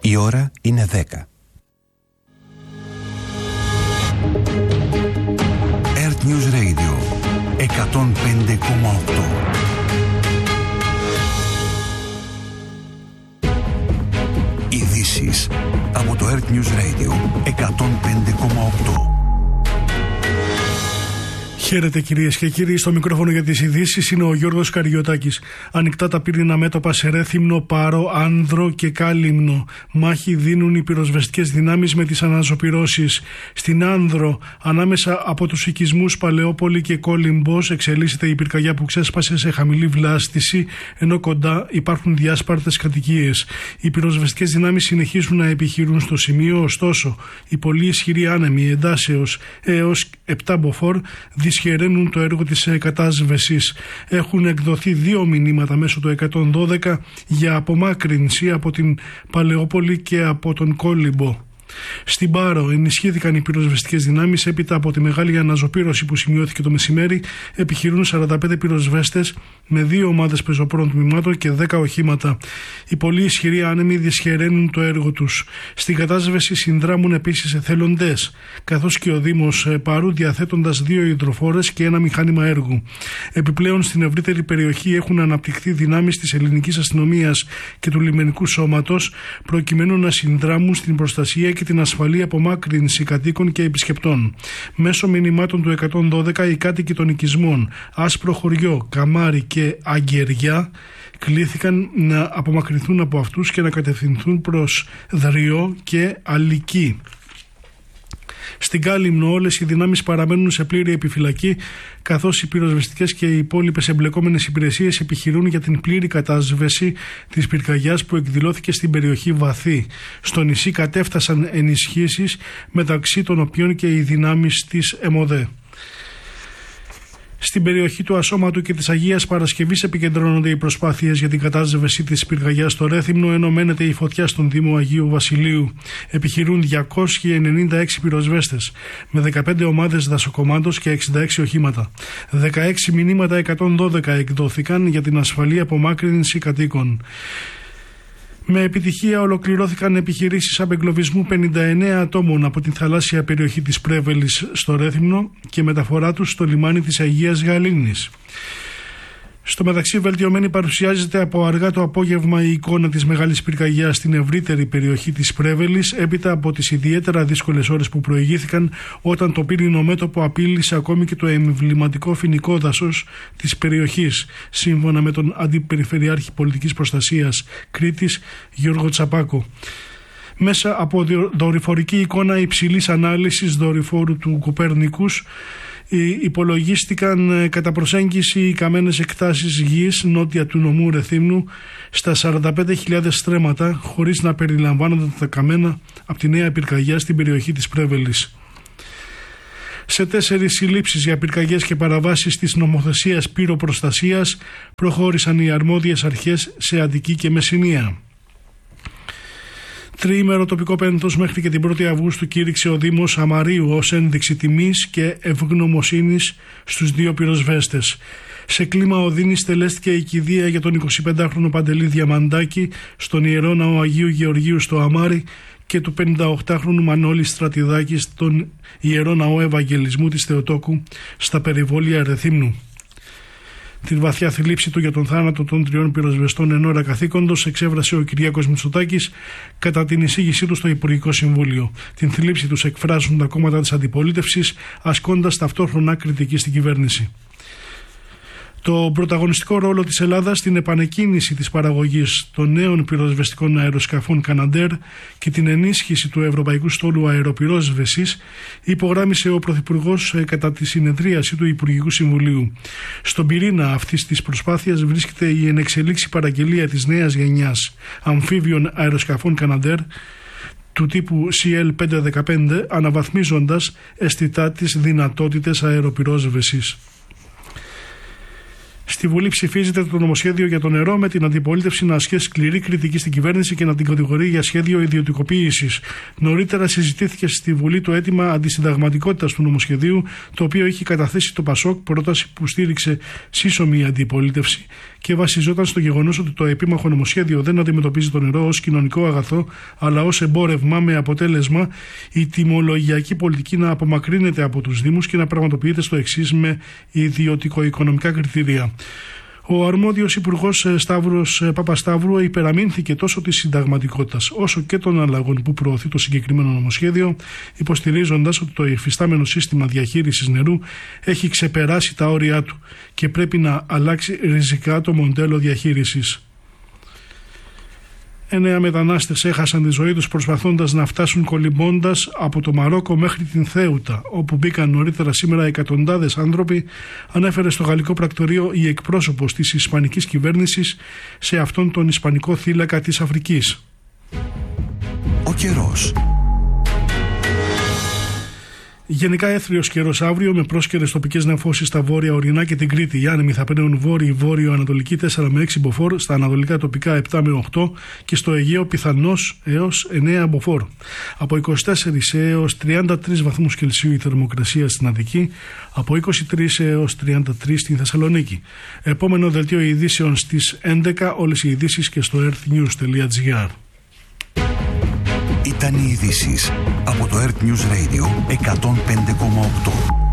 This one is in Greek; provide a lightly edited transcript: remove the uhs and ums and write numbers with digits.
Η ώρα είναι 10. Earth News Radio 105,8. Ειδήσεις από το Earth News Radio 105,8. Χαίρετε κυρίες και κύριοι, στο μικρόφωνο για τις ειδήσεις είναι ο Γιώργος Καριωτάκης. Ανοιχτά τα πυρήνα μέτωπα σε Ρέθυμνο, Πάρο, Άνδρο και Κάλυμνο. Μάχη δίνουν οι πυροσβεστικές δυνάμεις με τις αναζωπυρώσεις. Στην Άνδρο, ανάμεσα από τους οικισμούς Παλαιόπολη και Κόλυμπος, εξελίσσεται η πυρκαγιά που ξέσπασε σε χαμηλή βλάστηση, ενώ κοντά υπάρχουν διάσπαρτες κατοικίες. Οι πυροσβεστικές δυνάμεις συνεχίζουν να επιχειρούν στο σημείο, ωστόσο, οι πολύ ισχυροί άνεμοι εντάσεως έως 7 μποφόρ δυσχεραίνουν το έργο της κατάσβεσης. Έχουν εκδοθεί 2 μηνύματα μέσω του 112 για απομάκρυνση από την Παλαιόπολη και από τον Κόλυμπο. Στην Πάρο ενισχύθηκαν οι πυροσβεστικές δυνάμεις έπειτα από τη μεγάλη αναζωπήρωση που σημειώθηκε το μεσημέρι. Επιχειρούν 45 πυροσβέστες με 2 ομάδες πεζοπόρων τμήματων και 10 οχήματα. Οι πολύ ισχυροί άνεμοι δυσχεραίνουν το έργο τους. Στην κατάσβεση συνδράμουν επίσης εθελοντές, καθώς και ο Δήμος Πάρου διαθέτοντας 2 υδροφόρες και 1 μηχάνημα έργου. Επιπλέον στην ευρύτερη περιοχή έχουν αναπτυχθεί δυνάμεις της ελληνικής αστυνομίας και του λιμενικού σώματος προκειμένου να συνδράμουν στην προστασία και την ασφαλή απομάκρυνση κατοίκων και επισκεπτών. Μέσω μηνυμάτων του 112 οι κάτοικοι των οικισμών Άσπρο Χωριό, Καμάρι και Αγγεριά κλήθηκαν να απομακρυνθούν από αυτούς και να κατευθυνθούν προς Δριό και Αλική. Στην Κάλυμνο όλες οι δυνάμεις παραμένουν σε πλήρη επιφυλακή, καθώς οι πυροσβεστικές και οι υπόλοιπες εμπλεκόμενες υπηρεσίες επιχειρούν για την πλήρη κατάσβεση της πυρκαγιάς που εκδηλώθηκε στην περιοχή Βαθύ. Στο νησί κατέφτασαν ενισχύσεις, μεταξύ των οποίων και οι δυνάμεις της ΕΜΟΔΕ. Στην περιοχή του Ασώματου και της Αγίας Παρασκευής επικεντρώνονται οι προσπάθειες για την κατάσβεση της πυρκαγιάς στο Ρέθυμνο, ενώ μένεται η φωτιά στον Δήμο Αγίου Βασιλείου. Επιχειρούν 296 πυροσβέστες με 15 ομάδες δασοκομάντος και 66 οχήματα. 16 μηνύματα 112 εκδόθηκαν για την ασφαλή απομάκρυνση κατοίκων. Με επιτυχία ολοκληρώθηκαν επιχειρήσεις απεγκλωβισμού 59 ατόμων από την θαλάσσια περιοχή της Πρέβελης στο Ρέθυμνο και μεταφορά τους στο λιμάνι της Αγίας Γαλήνης. Στο μεταξύ, βελτιωμένη παρουσιάζεται από αργά το απόγευμα η εικόνα της μεγάλης πυρκαγιάς στην ευρύτερη περιοχή της Πρέβελης, έπειτα από τις ιδιαίτερα δύσκολες ώρες που προηγήθηκαν όταν το πύρινο μέτωπο απείλησε ακόμη και το εμβληματικό φοινικό δάσος της περιοχής, σύμφωνα με τον Αντιπεριφερειάρχη Πολιτικής Προστασίας Κρήτης Γιώργο Τσαπάκο. Μέσα από δορυφορική εικόνα υψηλής ανάλυσης δορυφόρου του Κοπέρνικους υπολογίστηκαν κατά προσέγγιση οι καμένες εκτάσεις γης νότια του νομού Ρεθύμνου στα 45.000 στρέμματα, χωρίς να περιλαμβάνονται τα καμένα από τη νέα πυρκαγιά στην περιοχή της Πρέβελης. Σε 4 συλλήψεις για πυρκαγιές και παραβάσεις της νομοθεσίας πυροπροστασίας προχώρησαν οι αρμόδιες αρχές σε Αττική και Μεσσηνία. Τριήμερο τοπικό πένθος μέχρι και την 1η Αυγούστου κήρυξε ο Δήμος Αμαρίου ως ένδειξη τιμής και ευγνωμοσύνης στους 2 πυροσβέστες. Σε κλίμα οδύνης τελέστηκε η κηδεία για τον 25χρονο Παντελή Διαμαντάκη στον Ιερό Ναό Αγίου Γεωργίου στο Αμάρι και του 58χρονου Μανώλη Στρατιδάκη στον Ιερό Ναό Ευαγγελισμού της Θεοτόκου στα περιβόλια Ρεθύμνου. Την βαθιά θλίψη του για τον θάνατο των 3 πυροσβεστών εν ώρα καθήκοντος εξέφρασε ο Κυριάκος Μητσοτάκης κατά την εισήγησή του στο Υπουργικό Συμβούλιο. Την θλίψη τους εκφράζουν τα κόμματα της αντιπολίτευσης, ασκώντας ταυτόχρονα κριτική στην κυβέρνηση. Το πρωταγωνιστικό ρόλο της Ελλάδας στην επανεκκίνηση της παραγωγής των νέων πυροσβεστικών αεροσκαφών Καναντέρ και την ενίσχυση του Ευρωπαϊκού Στόλου Αεροπυρόσβεσης υπογράμμισε ο Πρωθυπουργός κατά τη συνεδρίαση του Υπουργικού Συμβουλίου. Στον πυρήνα αυτής της προσπάθειας βρίσκεται η ενεξελίξη παραγγελία της νέας γενιάς αμφίβιων αεροσκαφών Καναντέρ του τύπου CL515, αναβαθμίζοντας αισθητά τις δυνατότητες αεροπυρόσβεσης. Στη Βουλή ψηφίζεται το νομοσχέδιο για το νερό, με την αντιπολίτευση να ασκεί σκληρή κριτική στην κυβέρνηση και να την κατηγορεί για σχέδιο ιδιωτικοποίησης. Νωρίτερα συζητήθηκε στη Βουλή το αίτημα αντισυνταγματικότητας του νομοσχεδίου, το οποίο είχε καταθέσει το ΠΑΣΟΚ, πρόταση που στήριξε σύσσωμη αντιπολίτευση και βασιζόταν στο γεγονός ότι το επίμαχο νομοσχέδιο δεν αντιμετωπίζει το νερό ως κοινωνικό αγαθό, αλλά ως εμπόρευμα, με αποτέλεσμα η τιμολογιακή πολιτική να απομακρύνεται από τους Δήμους και να πραγματοποιείται στο εξής με ιδιωτικο-οικονομικά κριτήρια. Ο αρμόδιος Υπουργός Σταύρος Παπασταύρου υπεραμείνθηκε τόσο της συνταγματικότητας όσο και των αλλαγών που προωθεί το συγκεκριμένο νομοσχέδιο, υποστηρίζοντας ότι το υφιστάμενο σύστημα διαχείρισης νερού έχει ξεπεράσει τα όρια του και πρέπει να αλλάξει ριζικά το μοντέλο διαχείρισης. 9 μετανάστες έχασαν τη ζωή τους προσπαθώντας να φτάσουν κολυμπώντας από το Μαρόκο μέχρι την Θέουτα, όπου μπήκαν νωρίτερα σήμερα εκατοντάδες άνθρωποι, ανέφερε στο γαλλικό πρακτορείο η εκπρόσωπος της ισπανικής κυβέρνησης σε αυτόν τον ισπανικό θύλακα της Αφρικής. Ο καιρός. Γενικά έθριος καιρός αύριο με πρόσκαιρες τοπικές νεφώσεις στα βόρεια ορεινά και την Κρήτη. Οι άνεμοι θα πνέουν βόρειο-ανατολική 4 με 6 μποφόρ, στα ανατολικά τοπικά 7 με 8 και στο Αιγαίο πιθανώς έως 9 μποφόρ. Από 24 έως 33 βαθμούς Κελσίου η θερμοκρασία στην Αττική, από 23 έως 33 στην Θεσσαλονίκη. Επόμενο δελτίο ειδήσεων στις 11, όλες οι ειδήσεις και στο earthnews.gr. Ήταν οι ειδήσεις από το Earth News Radio 105,8.